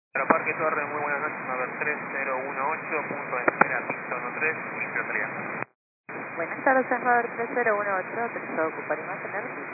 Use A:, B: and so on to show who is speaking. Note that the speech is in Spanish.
A: Aeroparque Torre, muy buenas noches, Naver 3018, punto de espera, pista 13, limpio 3.
B: Buenas tardes, Naver 3018, autorizado ocupar y mantener